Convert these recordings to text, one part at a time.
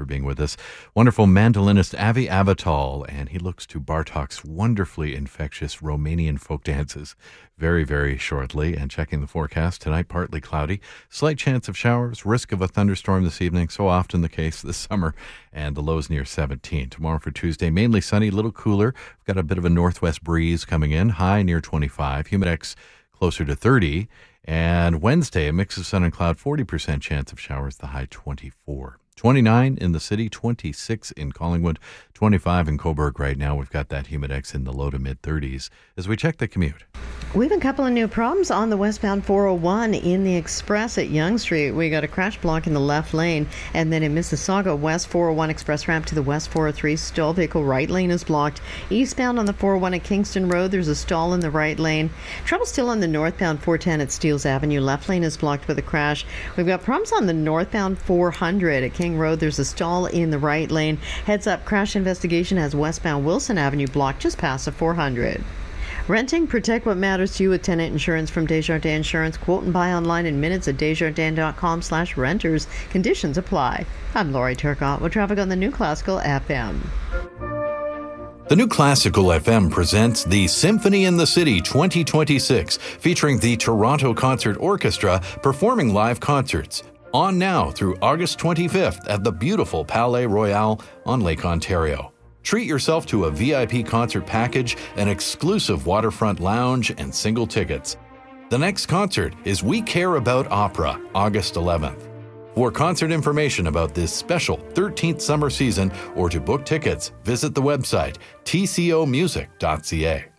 for being with us. Wonderful mandolinist Avi Avital, and he looks to Bartok's wonderfully infectious Romanian folk dances very, very shortly. And checking the forecast, tonight partly cloudy, slight chance of showers, risk of a thunderstorm this evening, so often the case this summer, and the lows near 17. Tomorrow for Tuesday, mainly sunny, a little cooler. We've got a bit of a northwest breeze coming in, high near 25, humidex closer to 30. And Wednesday, a mix of sun and cloud, 40% chance of showers, the high 24. 29 in the city, 26 in Collingwood, 25 in Cobourg right now. We've got that humidex in the low to mid 30s as we check the commute. We have a couple of new problems on the westbound 401 in the Express at Yonge Street. We got a crash block in the left lane, and then in Mississauga, west 401 express ramp to the west 403 stall. Vehicle right lane is blocked. Eastbound on the 401 at Kingston Road, there's a stall in the right lane. Trouble still on the northbound 410 at Steeles Avenue. Left lane is blocked with a crash. We've got problems on the northbound 400 at King Road. There's a stall in the right lane. Heads up, crash investigation has westbound Wilson Avenue blocked just past the 400. Renting, protect what matters to you with tenant insurance from Desjardins Insurance. Quote and buy online in minutes at desjardins.com/renters. Conditions apply. I'm Lori Turcotte with traffic on the New Classical FM. The New Classical FM presents the Symphony in the City 2026, featuring the Toronto Concert Orchestra performing live concerts. On now through August 25th at the beautiful Palais Royal on Lake Ontario. Treat yourself to a VIP concert package, an exclusive waterfront lounge, and single tickets. The next concert is We Care About Opera, August 11th. For concert information about this special 13th summer season or to book tickets, visit the website tcomusic.ca.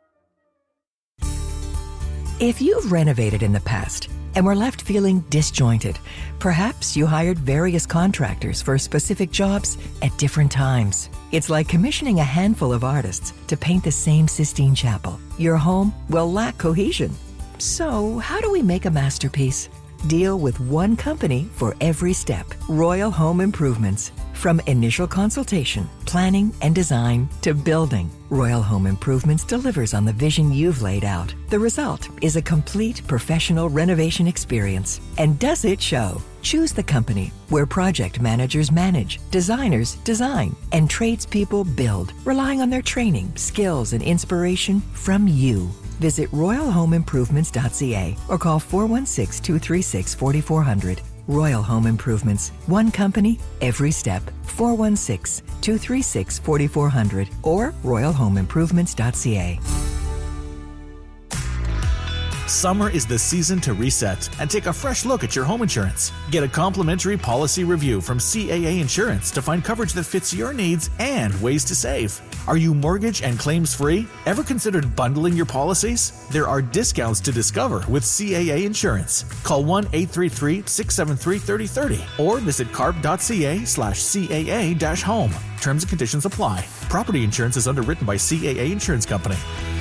If you've renovated in the past and were left feeling disjointed, perhaps you hired various contractors for specific jobs at different times. It's like commissioning a handful of artists to paint the same Sistine Chapel. Your home will lack cohesion. So, how do we make a masterpiece? Deal with one company for every step. Royal Home Improvements. From initial consultation, planning and design to building, Royal Home Improvements delivers on the vision you've laid out. The result is a complete professional renovation experience. And does it show? Choose the company where project managers manage, designers design, and tradespeople build, relying on their training, skills, and inspiration from you. Visit royalhomeimprovements.ca or call 416-236-4400. Royal Home Improvements. One company, every step. 416-236-4400 or royalhomeimprovements.ca. Summer is the season to reset and take a fresh look at your home insurance. Get a complimentary policy review from CAA Insurance to find coverage that fits your needs and ways to save. Are you mortgage and claims free? Ever considered bundling your policies? There are discounts to discover with CAA Insurance. Call 1-833-673-3030 or visit carp.ca/CAA-home. Terms and conditions apply. Property insurance is underwritten by CAA Insurance Company.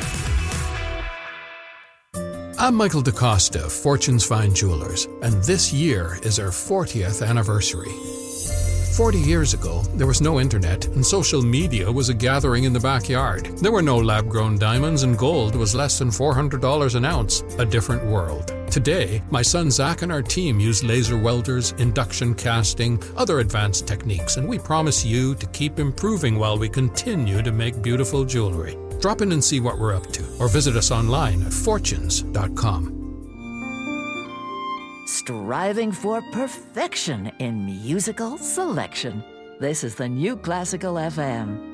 I'm Michael DaCosta of Fortune's Fine Jewelers, and this year is our 40th anniversary. 40 years ago, there was no internet, and social media was a gathering in the backyard. There were no lab-grown diamonds, and gold was less than $400 an ounce. A different world. Today, my son Zach and our team use laser welders, induction casting, other advanced techniques, and we promise you to keep improving while we continue to make beautiful jewelry. Drop in and see what we're up to, or visit us online at fortunes.com. Striving for perfection in musical selection. This is the New Classical FM.